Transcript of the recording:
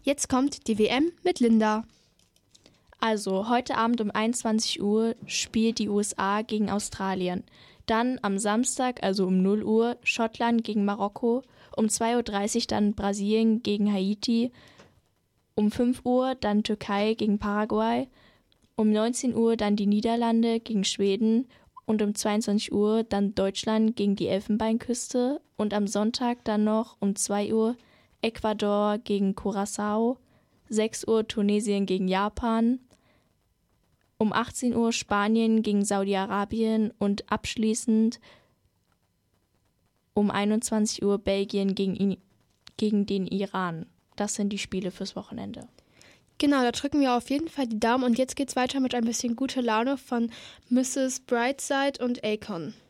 Jetzt kommt die WM mit Linda. Also, heute Abend um 21 Uhr spielt die USA gegen Australien. Dann am Samstag, also um 0 Uhr, Schottland gegen Marokko. Um 2.30 Uhr dann Brasilien gegen Haiti. Um 5 Uhr dann Türkei gegen Paraguay. Um 19 Uhr dann die Niederlande gegen Schweden. Und um 22 Uhr dann Deutschland gegen die Elfenbeinküste. Und am Sonntag dann noch um 2 Uhr Ecuador gegen Curaçao. 6 Uhr Tunesien gegen Japan. Um 18 Uhr Spanien gegen Saudi-Arabien und abschließend um 21 Uhr Belgien gegen den Iran. Das sind die Spiele fürs Wochenende. Genau, da drücken wir auf jeden Fall die Daumen und jetzt geht's weiter mit ein bisschen guter Laune von Mrs. Brightside und Akon.